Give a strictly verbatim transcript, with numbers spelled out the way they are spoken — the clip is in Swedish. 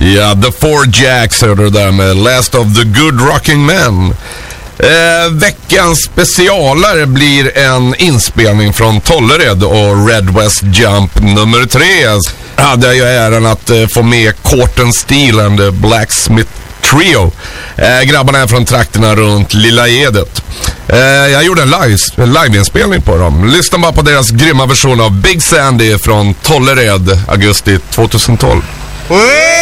Ja, The Four Jacks hörde du där med Last of the Good Rocking Men. Eh, veckans specialare blir en inspelning från Tollered och Red West Jump nummer tre. Hade jag ju äran att eh, få med Corten Steel and the Blacksmith Trio. Eh, grabbarna är från trakterna runt Lilla Edet. Eh, jag gjorde en live, liveinspelning på dem. Lyssna bara på deras grymma version av Big Sandy från Tollered augusti tjugohundratolv.